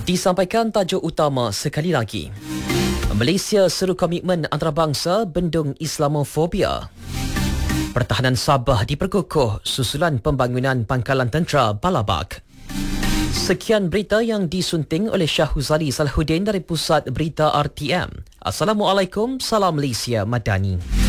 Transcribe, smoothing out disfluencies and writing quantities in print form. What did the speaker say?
Disampaikan tajuk utama sekali lagi. Malaysia seru komitmen antarabangsa bendung Islamofobia. Pertahanan Sabah diperkukuh susulan pembangunan pangkalan tentera Balabak. Sekian berita yang disunting oleh Syahuzali Salahuddin dari Pusat Berita RTM. Assalamualaikum, salam Malaysia Madani.